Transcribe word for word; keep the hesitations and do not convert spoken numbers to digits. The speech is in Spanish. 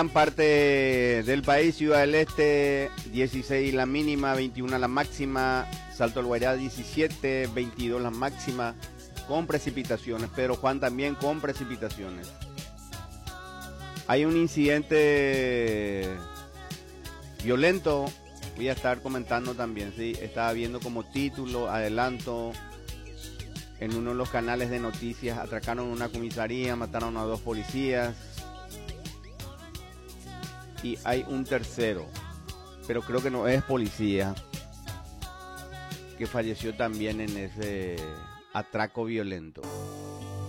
Gran parte del país, Ciudad del Este, dieciséis la mínima, veintiuno la máxima, Salto del Guairá diecisiete, veintidós la máxima, con precipitaciones, pero Juan también con precipitaciones. Hay un incidente violento, voy a estar comentando también, ¿sí? Estaba viendo como título, adelanto, en uno de los canales de noticias, atracaron una comisaría, mataron a dos policías, y hay un tercero, pero creo que no es policía, que falleció también en ese atraco violento.